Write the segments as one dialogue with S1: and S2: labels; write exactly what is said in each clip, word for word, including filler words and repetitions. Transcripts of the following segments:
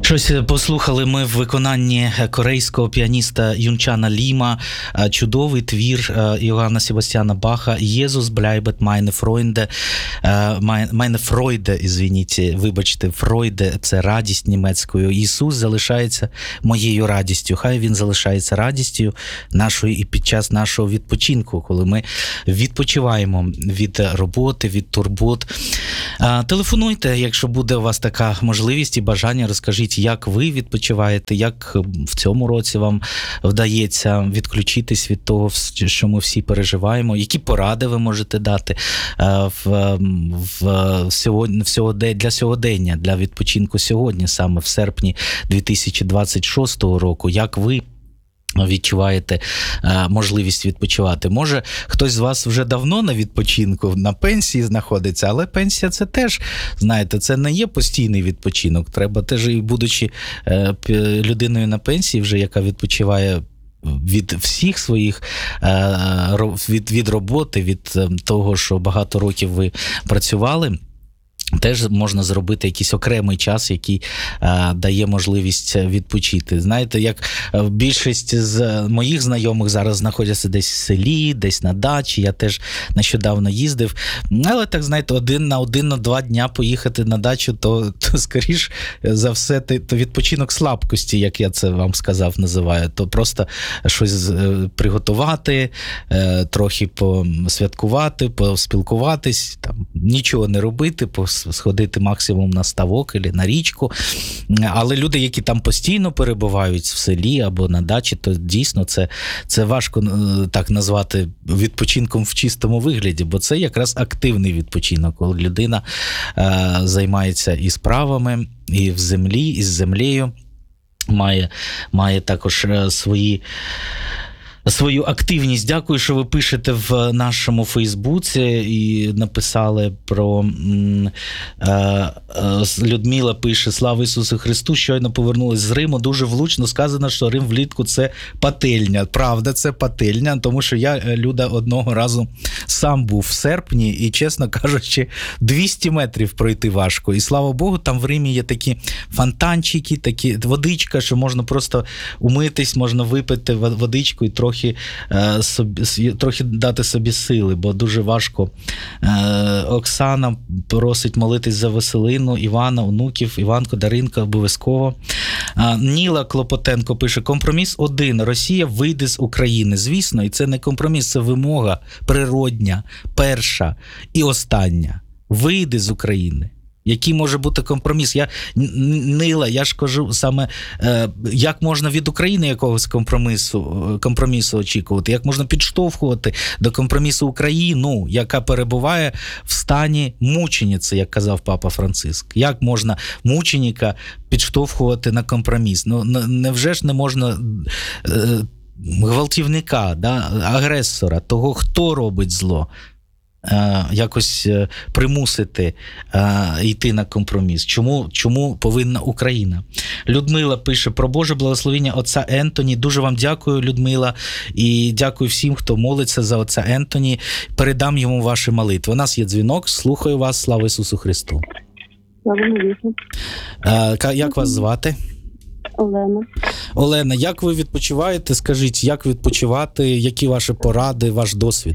S1: Щось послухали ми в виконанні корейського піаніста Юнчана Ліма, чудовий твір Йоганна Себастьяна Баха «Єзус bleibt meine Freunde», «meine Freude», извините, вибачте, «Freude» – це радість німецькою. Ісус залишається моєю радістю. Хай Він залишається радістю нашою і під час нашого відпочинку, коли ми відпочиваємо від роботи, від турбот. Телефонуйте, якщо буде у вас така можливість і бажання, розкажіть, як ви відпочиваєте, як в цьому році вам вдається відключитись від того, що ми всі переживаємо, які поради ви можете дати в, в, сьогодні, в, для сьогодення, для відпочинку сьогодні, саме в серпні дві тисячі двадцять шостого року, як ви відчуваєте е, можливість відпочивати. Може, хтось з вас вже давно на відпочинку, на пенсії знаходиться, але пенсія це теж, знаєте, це не є постійний відпочинок. Треба теж, і будучи е, людиною на пенсії, вже яка відпочиває від всіх своїх, е, від, від роботи, від того, що багато років ви працювали, теж можна зробити якийсь окремий час, який а, дає можливість відпочити. Знаєте, як більшість з моїх знайомих зараз знаходяться десь в селі, десь на дачі, я теж нещодавно їздив, але так, знаєте, один на один, на два дня поїхати на дачу, то, то скоріш за все, то відпочинок слабкості, як я це вам сказав, називаю, то просто щось приготувати, трохи посвяткувати, поспілкуватись, там, нічого не робити, сходити максимум на ставок або на річку. Але люди, які там постійно перебувають в селі або на дачі, то дійсно це, це важко так назвати відпочинком в чистому вигляді, бо це якраз активний відпочинок, коли людина е, займається і справами, і в землі, і з землею, має, має також свої свою активність. Дякую, що ви пишете в нашому Фейсбуці і написали про... Людмила пише: «Слава Ісусу Христу, щойно повернулись з Риму. Дуже влучно сказано, що Рим влітку – це пательня». Правда, це пательня, тому що я, Люда, одного разу сам був в серпні і, чесно кажучи, двісті метрів пройти важко. І, слава Богу, там в Римі є такі фонтанчики, такі водичка, що можна просто умитись, можна випити водичку і трохи Трохи, собі, трохи дати собі сили, бо дуже важко. Оксана просить молитись за Василину, Івана, онуків, Іванко, Даринка, обов'язково. Ніла Клопотенко пише: «Компроміс один. Росія вийде з України». Звісно, і це не компроміс, це вимога природня, перша і остання. Вийде з України. Який може бути компроміс? Я, Нила, я ж кажу саме, е, як можна від України якогось компромісу, компромісу очікувати, як можна підштовхувати до компромісу Україну, яка перебуває в стані мучениці, як казав Папа Франциск. Як можна мученика підштовхувати на компроміс? Ну, невже ж не можна е, гвалтівника, да, агресора, того, хто робить зло, якось примусити йти на компроміс. Чому, чому повинна Україна? Людмила пише: «Про Боже благословення отця Ентоні». Дуже вам дякую, Людмила, і дякую всім, хто молиться за отця Ентоні. Передам йому ваші молитви. У нас є дзвінок. Слухаю вас. Слава Ісусу Христу.
S2: Слава Ісусу.
S1: Як вас звати?
S2: Олена.
S1: Олена, як ви відпочиваєте? Скажіть, як відпочивати? Які ваші поради, ваш досвід?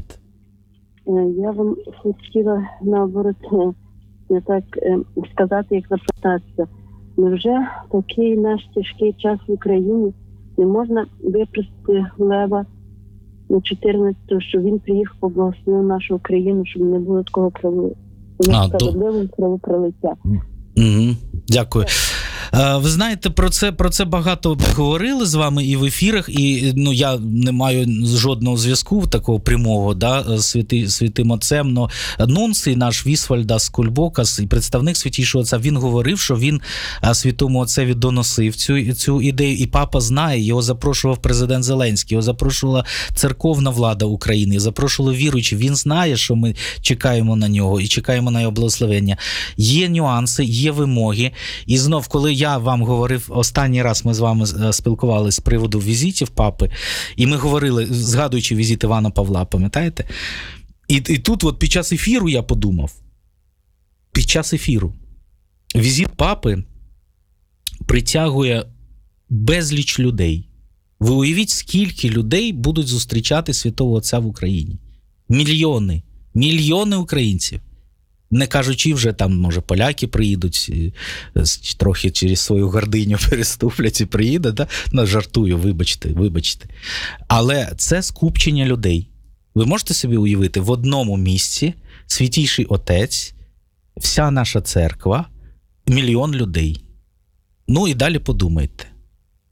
S2: Я вам хотіла, наоборот, не так сказати, як запитатися. Невже такий наш тяжкий час в Україні не можна випросити Лева на чотирнадцятого, щоб він приїхав поблагословив нашу Україну, щоб не було такого справедливого кровопролиття?
S1: Угу. Дякую. Ви знаєте, про це, про це багато говорили з вами і в ефірах, і ну, я не маю жодного зв'язку такого прямого, да, з святи, святим отцем, но Нунций наш Вісвальдас Кульбокас, і представник Святішого Отця, він говорив, що він святому отцеві доносив цю, цю ідею, і папа знає, його запрошував президент Зеленський, його запрошувала церковна влада України, запрошували віруючі, він знає, що ми чекаємо на нього і чекаємо на його благословення. Є нюанси, є вимоги, і знов, коли я вам говорив, останній раз ми з вами спілкувалися з приводу візитів папи, і ми говорили, згадуючи візит Івана Павла, пам'ятаєте? І, і тут от під час ефіру я подумав, під час ефіру, візит папи притягує безліч людей. Ви уявіть, скільки людей будуть зустрічати Святого Отця в Україні. Мільйони. Мільйони українців. Не кажучи вже, там, може, поляки приїдуть, трохи через свою гординю переступлять і приїдуть. Да? Ну, жартую, вибачте, вибачте. Але це скупчення людей. Ви можете собі уявити, в одному місці Святійший Отець, вся наша церква, мільйон людей. Ну і далі подумайте.